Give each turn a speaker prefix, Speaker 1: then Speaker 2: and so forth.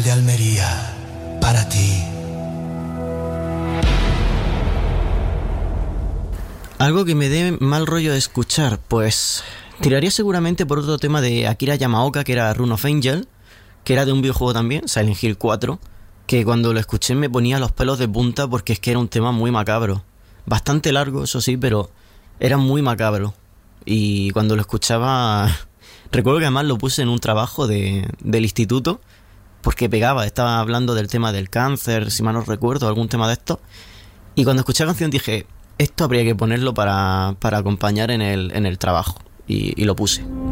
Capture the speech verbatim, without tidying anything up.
Speaker 1: De Almería, para ti.
Speaker 2: Algo que me dé mal rollo de escuchar, pues tiraría seguramente por otro tema de Akira Yamaoka, que era Rune of Angel, que era de un videojuego también, Silent Hill cuatro, que cuando lo escuché me ponía los pelos de punta porque es que era un tema muy macabro. Bastante largo, eso sí, pero era muy macabro. Y cuando lo escuchaba, recuerdo que además lo puse en un trabajo de, del instituto, porque pegaba, estaba hablando del tema del cáncer, si mal no recuerdo, algún tema de esto. Y cuando escuché la canción dije, esto habría que ponerlo para, para acompañar en el, en el trabajo. Y, y lo puse.